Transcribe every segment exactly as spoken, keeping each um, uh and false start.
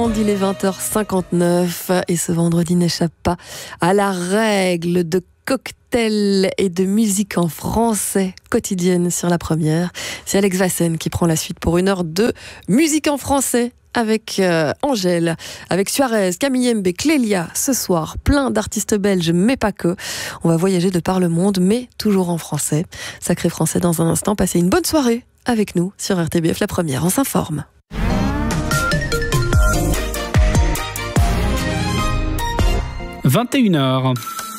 Il est vingt heures cinquante-neuf et ce vendredi n'échappe pas à la règle de cocktail et de musique en français quotidienne sur la première. C'est Alex Vassen qui prend la suite pour une heure de musique en français avec euh, Angèle, avec Suarez, Camille Mbé, Clélia. Ce soir, plein d'artistes belges, mais pas que. On va voyager de par le monde, mais toujours en français. Sacré français dans un instant. Passez une bonne soirée avec nous sur R T B F La Première. On s'informe. vingt et une heures.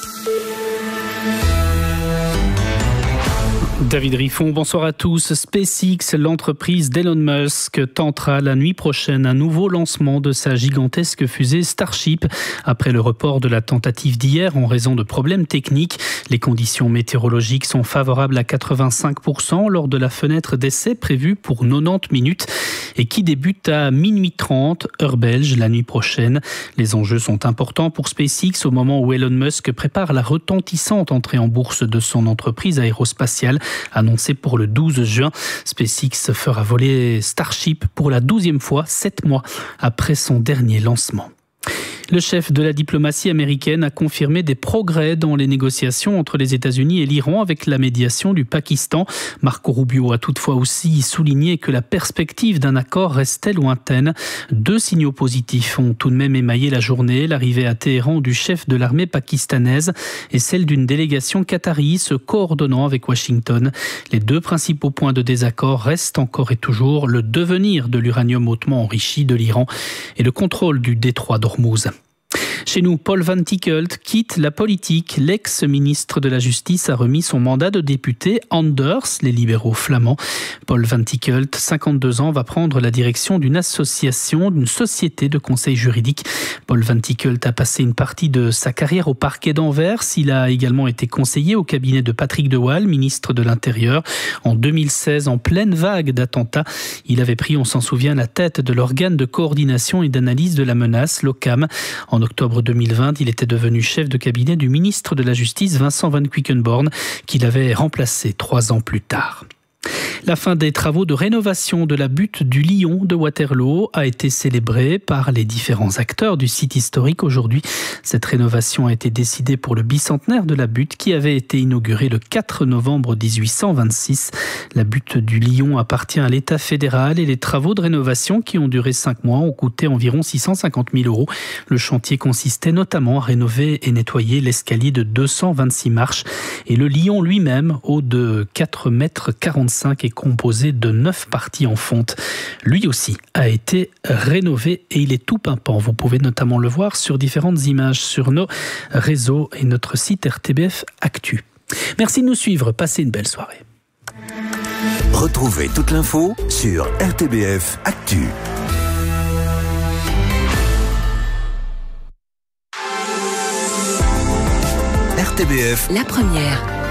David Riffon, bonsoir à tous. SpaceX, l'entreprise d'Elon Musk, tentera la nuit prochaine un nouveau lancement de sa gigantesque fusée Starship. Après le report de la tentative d'hier en raison de problèmes techniques, les conditions météorologiques sont favorables à quatre-vingt-cinq pour cent lors de la fenêtre d'essai prévue pour quatre-vingt-dix minutes et qui débute à minuit trente, heure belge, la nuit prochaine. Les enjeux sont importants pour SpaceX au moment où Elon Musk prépare la retentissante entrée en bourse de son entreprise aérospatiale. Annoncé pour le douze juin, SpaceX fera voler Starship pour la douzième fois, sept mois après son dernier lancement. Le chef de la diplomatie américaine a confirmé des progrès dans les négociations entre les États-Unis et l'Iran avec la médiation du Pakistan. Marco Rubio a toutefois aussi souligné que la perspective d'un accord restait lointaine. Deux signaux positifs ont tout de même émaillé la journée, l'arrivée à Téhéran du chef de l'armée pakistanaise et celle d'une délégation qatari se coordonnant avec Washington. Les deux principaux points de désaccord restent encore et toujours le devenir de l'uranium hautement enrichi de l'Iran et le contrôle du détroit d'Ormuz. Chez nous, Paul Van Tickelt quitte la politique. L'ex-ministre de la Justice a remis son mandat de député Anders, les libéraux flamands. Paul Van Tickelt, cinquante-deux ans, va prendre la direction d'une association, d'une société de conseil juridique. Paul Van Tickelt a passé une partie de sa carrière au parquet d'Anvers. Il a également été conseiller au cabinet de Patrick de Waal, ministre de l'Intérieur. En deux mille seize, en pleine vague d'attentats, il avait pris, on s'en souvient, la tête de l'organe de coordination et d'analyse de la menace, l'OCAM. En octobre deux mille vingt, il était devenu chef de cabinet du ministre de la Justice, Vincent Van Quickenborne, qu'il avait remplacé trois ans plus tard. La fin des travaux de rénovation de la butte du Lion de Waterloo a été célébrée par les différents acteurs du site historique aujourd'hui. Cette rénovation a été décidée pour le bicentenaire de la butte qui avait été inaugurée le quatre novembre dix-huit cent vingt-six. La butte du Lion appartient à l'État fédéral et les travaux de rénovation qui ont duré cinq mois ont coûté environ six cent cinquante mille euros. Le chantier consistait notamment à rénover et nettoyer l'escalier de deux cent vingt-six marches et le Lion lui-même, haut de quatre mètres quarante-cinq et composé de neuf parties en fonte. Lui aussi a été rénové et il est tout pimpant. Vous pouvez notamment le voir sur différentes images sur nos réseaux et notre site R T B F Actu. Merci de nous suivre. Passez une belle soirée. Retrouvez toute l'info sur R T B F Actu. R T B F La Première.